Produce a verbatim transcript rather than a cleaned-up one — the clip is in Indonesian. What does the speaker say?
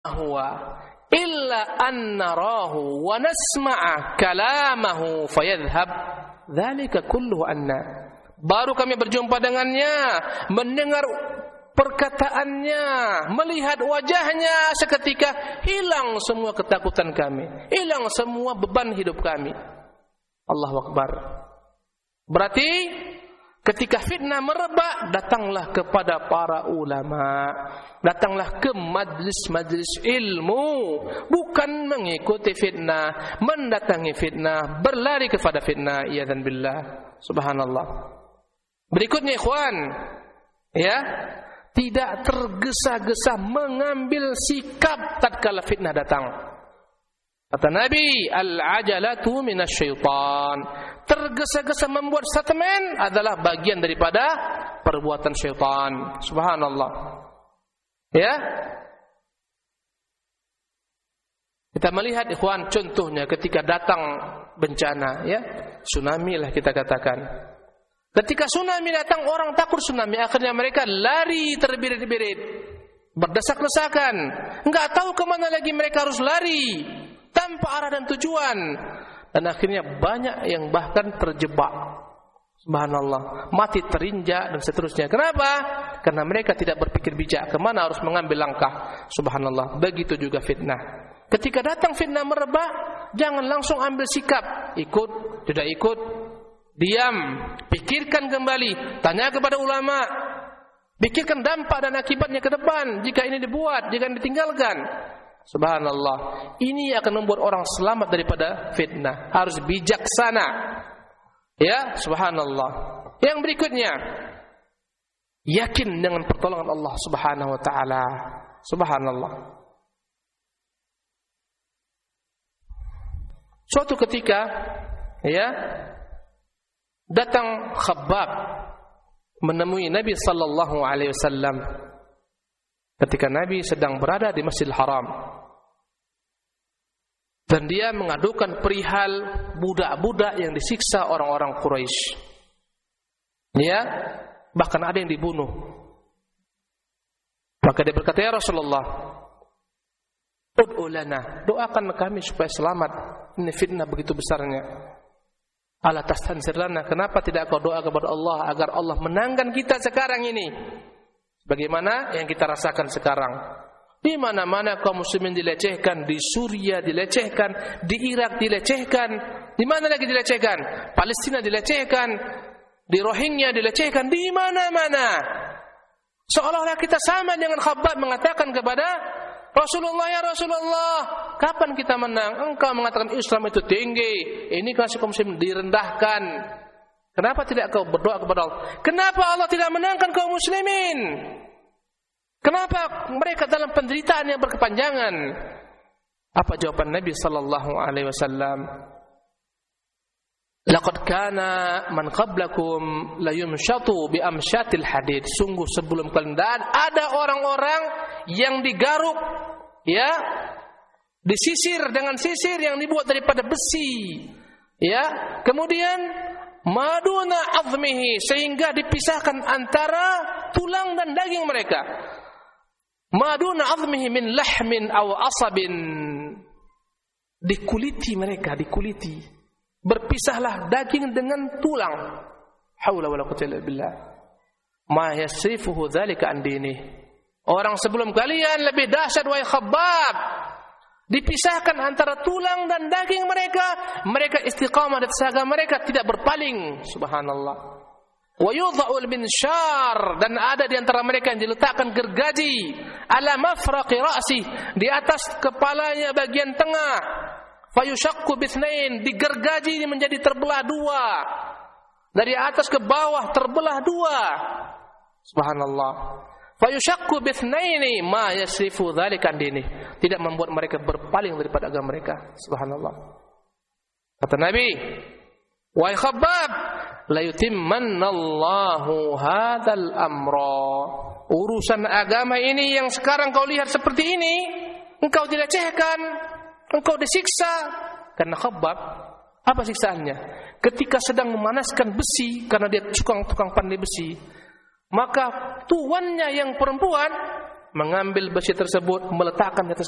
huwa illa an narahu wa nasma'a kalamahu fayadhhab dzalika kulluhu anna. Baru kami berjumpa dengannya, mendengar perkataannya, melihat wajahnya, seketika hilang semua ketakutan kami, hilang semua beban hidup kami. Allahu Akbar. Berarti ketika fitnah merebak, datanglah kepada para ulama, datanglah ke majlis-majlis ilmu, bukan mengikuti fitnah, mendatangi fitnah, berlari kepada fitnah. Iyadzan billah. Subhanallah. Berikutnya ikhwan, ya, tidak tergesa-gesa mengambil sikap tatkala fitnah datang. Kata Nabi, al-ajalatu minasyaitan. Tergesa-gesa membuat statement adalah bagian daripada perbuatan syaitan. Subhanallah. Ya. Kita melihat ikhwan contohnya ketika datang bencana, ya, tsunami lah kita katakan. Ketika tsunami datang, orang takut tsunami, akhirnya mereka lari terbirit-birit, berdesak-desakan, enggak tahu kemana lagi mereka harus lari, tanpa arah dan tujuan. Dan akhirnya banyak yang bahkan terjebak. Subhanallah, mati terinjak dan seterusnya. Kenapa? Karena mereka tidak berpikir bijak kemana harus mengambil langkah. Subhanallah. Begitu juga fitnah. Ketika datang fitnah merebak, jangan langsung ambil sikap, ikut, tidak ikut, diam, pikirkan kembali, tanya kepada ulama, pikirkan dampak dan akibatnya ke depan jika ini dibuat, jika ini ditinggalkan. Subhanallah, ini akan membuat orang selamat daripada fitnah. Harus bijaksana. Ya, subhanallah. Yang berikutnya, yakin dengan pertolongan Allah Subhanahu wa taala. Subhanallah. Suatu ketika, ya, datang Khabbab menemui Nabi sallallahu alaihi wasallam ketika Nabi sedang berada di Masjidil Haram. Dan dia mengadukan perihal budak-budak yang disiksa orang-orang Quraisy. Ya, bahkan ada yang dibunuh. Maka dia berkata, "Ya Rasulullah, ud'u lana, doakan kami supaya selamat. Ini fitnah begitu besarnya. Ala tastansir lana, kenapa tidak kau doa kepada Allah agar Allah menangkan kita sekarang ini? Bagaimana yang kita rasakan sekarang? Di mana-mana kaum muslimin dilecehkan, di Suriah dilecehkan, di Irak dilecehkan, di mana lagi dilecehkan? Palestina dilecehkan, di Rohingya dilecehkan, di mana-mana. Seolah-olah kita sama dengan Khabbab mengatakan kepada Rasulullah, ya Rasulullah, kapan kita menang? Engkau mengatakan Islam itu tinggi, ini kasih kaum muslimin direndahkan. Kenapa tidak kau berdoa kepada Allah? Kenapa Allah tidak menangkan kaum muslimin? Kenapa mereka dalam penderitaan yang berkepanjangan? Apa jawaban Nabi sallallahu alaihi wasallam? Laqad kana man qablakum la yumshatu bi amshatil hadid. Sungguh sebelum kalian ada orang-orang yang digaruk, ya, disisir dengan sisir yang dibuat daripada besi, ya. Kemudian maduna azmihi, sehingga dipisahkan antara tulang dan daging mereka. Maduna azmihi min lahmin aw asabin, dikuliti mereka, dikuliti. Berpisahlah daging dengan tulang. Haula wala quwwata illa billah. Ma yasrifuhu dzalika an dinihi. Orang sebelum kalian lebih dahsyat wahai Khabbab. Dipisahkan antara tulang dan daging mereka, mereka istiqamah di atas agama mereka, tidak berpaling. Subhanallah. Wa yudha'ul minsyar, dan ada di antara mereka yang diletakkan gergaji ala mafraqi ra'si, di atas kepalanya bagian tengah. Fayushaqqu bitsnain, digergaji ini menjadi terbelah dua. Dari atas ke bawah terbelah dua. Subhanallah. Fayushaqqu bitsnaini ma yasrifu dzalika dini, tidak membuat mereka berpaling daripada agama mereka. Subhanallah. Kata Nabi, wahai Khabbab, la yutimmannallahu hadzal amra. Urusan agama ini yang sekarang kau lihat seperti ini, engkau dilecehkan, engkau disiksa. Karena Khabbab, apa siksaannya? Ketika sedang memanaskan besi, karena dia tukang-tukang pandai besi, maka tuannya yang perempuan mengambil besi tersebut, meletakkan di atas